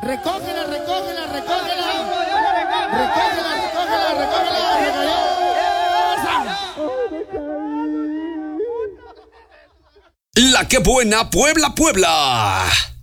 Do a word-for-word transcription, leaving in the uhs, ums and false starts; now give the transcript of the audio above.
Recógela, recógela, recógela. Recógela, recógela, recógela. La que buena Puebla, Puebla.